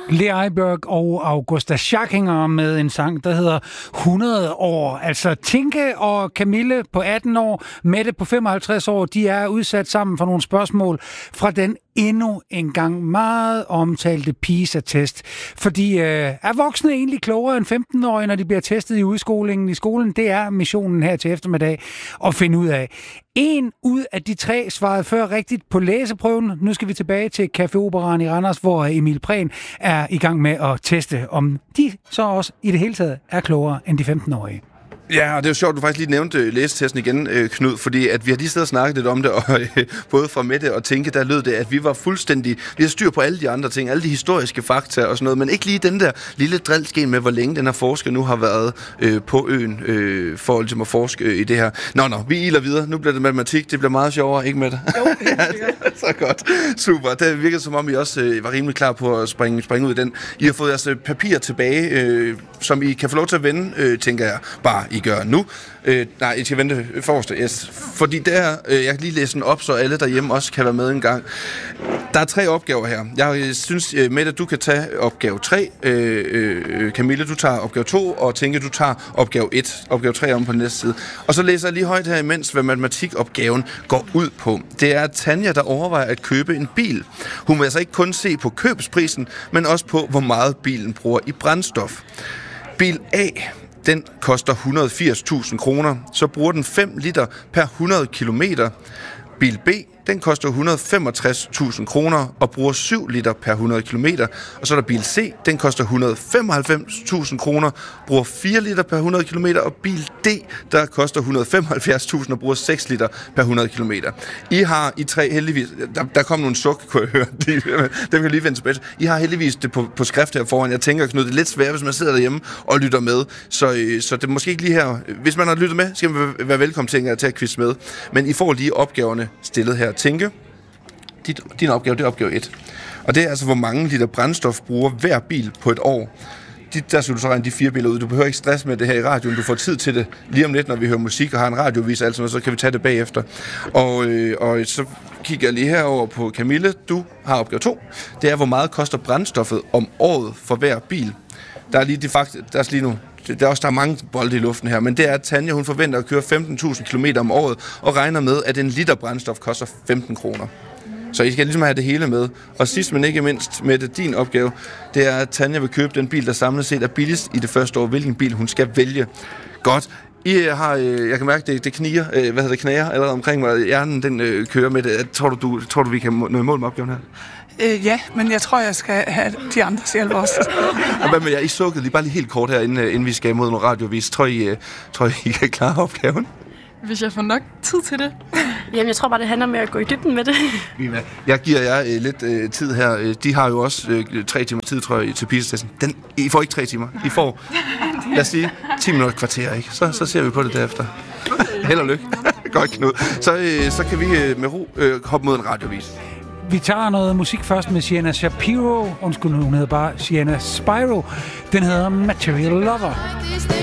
Lea Iberg og Augusta Schackinger med en sang, der hedder 100 år. Altså Tinke og Camille på 18 år, Mette på 55 år, de er udsat sammen for nogle spørgsmål fra den endnu en gang meget omtalte PISA-test. Fordi er voksne egentlig klogere end 15-årige, når de bliver testet i udskolingen i skolen? Det er missionen her til eftermiddag at finde ud af. En ud af de tre svarede før rigtigt på læseprøven. Nu skal vi tilbage til Café Operaen i Randers, hvor Emil Prehn er i gang med at teste, om de så også i det hele taget er klogere end de 15-årige. Ja, og det er jo sjovt, du faktisk lige nævnte læsetesten igen, Knud, fordi at vi har lige siddet og snakket lidt om det, og både fra Mette og Tinke, der lød det, at vi var fuldstændig, vi har styr på alle de andre ting, alle de historiske fakta og sådan noget, men ikke lige den der lille drillsken med, hvor længe den her forsker nu har været på øen, for ligesom at forske i det her. Nå, vi iler videre. Nu bliver det matematik, det bliver meget sjovere, ikke Mette? Jo, ja, det er så godt. Super. Det virker som om, I også var rimelig klar på at springe ud i den. I har fået jeres papirer tilbage, som I kan få lov til at vende, tænker jeg, bare I gør nu. Nej, I skal vente forreste. Yes. Fordi der, jeg kan lige læse den op, så alle derhjemme også kan være med en gang. Der er 3 opgaver her. Jeg synes, Mette, du kan tage opgave 3. Camille, du tager opgave 2. Og Tinke, du tager opgave 1. Opgave 3 om på næste side. Og så læser jeg lige højt her imens, hvad matematikopgaven går ud på. Det er Tanja, der overvejer at købe en bil. Hun vil altså ikke kun se på købsprisen, men også på, hvor meget bilen bruger i brændstof. Bil A, den koster 180.000 kroner, så bruger den 5 liter per 100 kilometer. Bil B, den koster 165.000 kroner og bruger 7 liter per 100 kilometer. Og så er der bil C, den koster 195.000 kroner, bruger 4 liter per 100 kilometer. Og bil D, der koster 175.000 og bruger 6 liter per 100 kilometer. I tre heldigvis, der kom nogle suk, kunne jeg høre. Dem kan lige vende tilbage. I har heldigvis det på skrift her foran. Jeg tænker, Knud, det er lidt svært, hvis man sidder derhjemme og lytter med. Så det er måske ikke lige her. Hvis man har lyttet med, skal man være velkommen til at quiz med. Men I får lige opgaverne stillet her. Tinke, din opgave, det er opgave 1. Og det er altså, hvor mange liter brændstof bruger hver bil på et år. Der skal du så regne de 4 biler ud. Du behøver ikke stress med det her i radioen. Du får tid til det lige om lidt, når vi hører musik og har en radiovis, altså, så kan vi tage det bagefter. Og så kigger jeg lige herover på Camille. Du har opgave 2. Det er, hvor meget koster brændstoffet om året for hver bil. Der er der er mange bolde i luften her, men det er, at Tanja, hun forventer at køre 15.000 km om året, og regner med, at en liter brændstof koster 15 kroner. Så I skal ligesom have det hele med. Og sidst, men ikke mindst, med din opgave, det er, at Tanja vil købe den bil, der samlet set er billigst i det første år, hvilken bil hun skal vælge. Godt. I har, jeg kan mærke, det kniger, knager allerede omkring mig. Hjernen, den kører med det. Tror du, vi kan nå i mål med opgaven her? Ja, men jeg tror, jeg skal have de andres hjælp også. Og hvad med jer? I sukkede lige bare lige helt kort her, inden vi skal mod nogle radiovis. Tror I kan klare opgaven? Hvis jeg får nok tid til det. Jamen, jeg tror bare, det handler om at gå i dybden med det. Jeg giver jer lidt tid her. De har jo også 3 timer tid, tror jeg, til PISA-testen. I får ikke 3 timer. I får, lad os sige, 10 minutter kvarter, ikke? Så ser vi på det derefter. Held og lykke. Godt, Knud. Så kan vi med ro hoppe mod en radiovis. Vi tager noget musik først med Sienna Shapiro. Undskyld, hun hedder bare Sienna Spyro. Den hedder Material Lover.